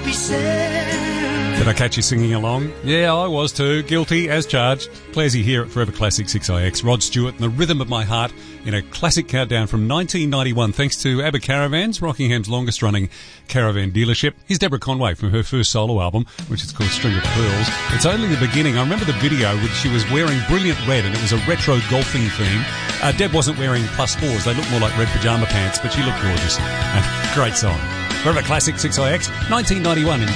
be said. Did I catch you singing along? Yeah, I was too. Guilty as charged. Clarsy here at Forever Classic 6IX. Rod Stewart and the Rhythm of My Heart in a classic countdown from 1991 thanks to ABBA Caravans, Rockingham's longest running caravan dealership. Here's Deborah Conway from her first solo album, which is called String of Pearls. It's only the beginning. I remember the video which she was wearing brilliant red and it was a retro golfing theme. Deb wasn't wearing +4s. They looked more like red pyjama pants, but she looked gorgeous. And great song. Forever Classic 6IX, 1991 in